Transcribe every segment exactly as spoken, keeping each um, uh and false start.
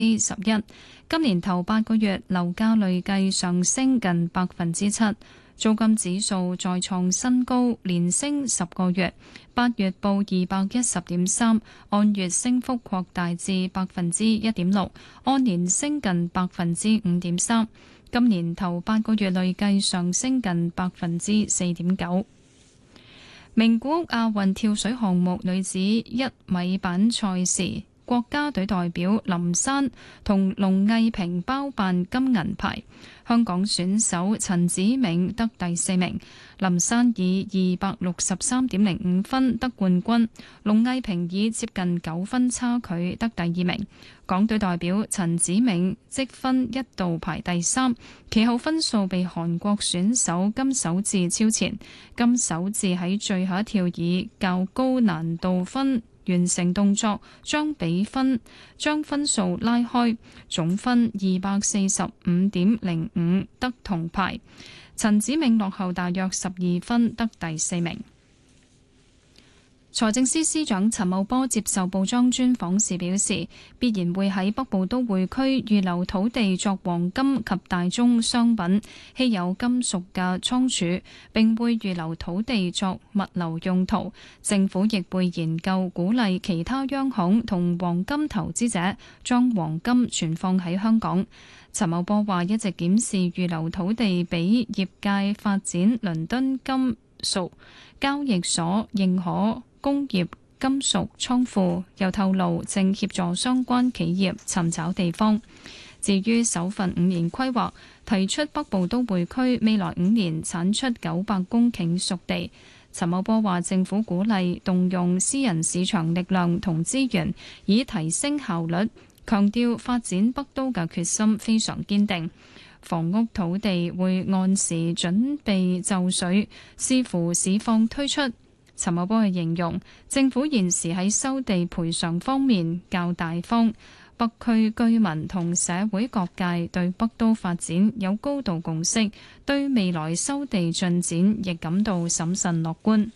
十一。今年頭八個月樓價累計上升近百分之七，租金指數再創新高，連升十個月，八月報二百一十點三，按月升幅擴大至百分之一點六，按年升近百分之五點三。今年頭八個月累計上升近百分之四點九。名古屋亞運跳水項目女子一米板賽事，國家隊代表林珊同龍藝萍包辦金銀牌，香港選手陳子銘得第四名，林珊以二百六十三點零五分得冠軍，龍藝萍以接近九分差距得第二名。港隊代表陳子銘積分一度排第三，其後分數被韓國選手金守志超前。金守志喺最後一跳以較高難度分完成動作，將比分將分數拉開，總分二百四十五點零五得銅牌。陳子銘落後大約十二分得第四名。財政司司長陳茂波接受報章專訪時表示，必然會喺北部都會區預留土地作黃金及大宗商品、稀有金屬嘅倉儲，並會預留土地作物流用途。政府亦會研究鼓勵其他央行同黃金投資者將黃金存放喺香港。陳茂波話一直檢視預留土地俾業界發展倫敦金屬交易所認可工業金屬倉庫，又透露正協助相關企業尋找地方。至於首份五年規劃，提出北部都會區未來五年產出九百公頃熟地。陳茂波話政府鼓勵動用私人市場力量同資源，以提升效率，強調發展北都嘅決心非常堅定。房屋土地會按時準備就緒，視乎市況推出。陳茂波嘅形容，政府現時喺收地賠償方面較大方，北區居民同社會各界對北都發展有高度共識，對未來收地進展亦感到審慎樂觀。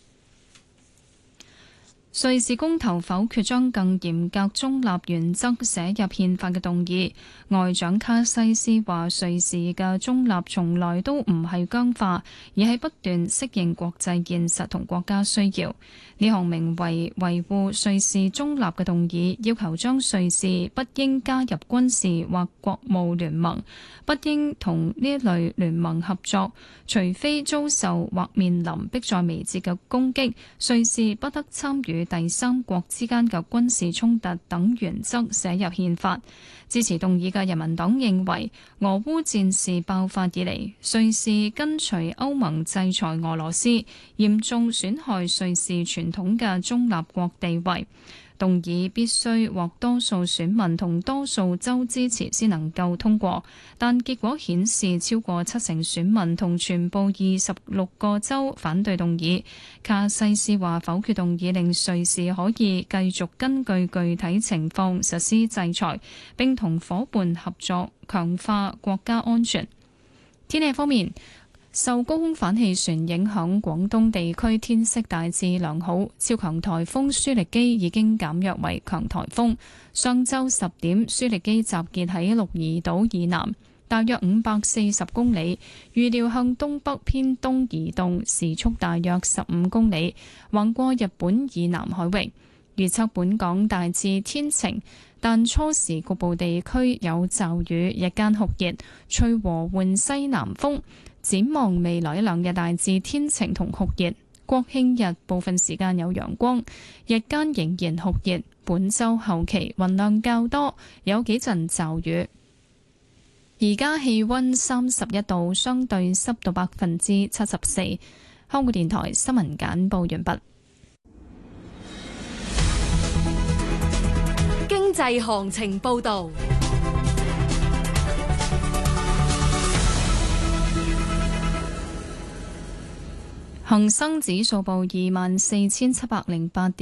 瑞士公投否決將更嚴格中立原則寫入憲法嘅動議，外長卡西斯話瑞士嘅中立從來都唔係僵化，而係不斷適應國際現實同國家需要。呢項名為維護瑞士中立嘅動議，要求將瑞士不應加入軍事或國務聯盟，不應同呢一類聯盟合作，除非遭受或面臨迫在眉睫嘅攻擊，瑞士不得參與第三國之間嘅軍事衝突等原則寫入憲法。支持動議嘅人民黨認為，俄烏戰事爆發以嚟，瑞士跟隨歐盟制裁俄羅斯，嚴重損害瑞士傳統嘅中立國地位。動議必須獲多數選民同多數州支持先能夠通過，但結果顯示超過七成選民同全部二十六個州反對動議。卡西斯話否決動議令瑞士可以繼續根據具體情況實施制裁，並同夥伴合作強化國家安全。天氣方面，受高空反氣旋影響，廣東地區天色大致良好。超強颱風舒力基已經減弱為強颱風。上晝十點，舒力基集結喺鹿兒島以南，大約五百四十公里，預料向東北偏東移動，時速大約十五公里，橫過日本以南海域。預測本港大致天晴，但初時局部地區有驟雨，日間酷熱，吹和緩西南風。展望未來一兩日大致天晴同酷熱，國慶日部分時間有陽光，日間仍然酷熱。本週後期雲量較多，有幾陣驟雨。而家氣溫三十一度，相對濕度百分之七十四。香港電台新聞簡報完畢。 經濟行情報道。 恒生指數報二萬四千七百零八點。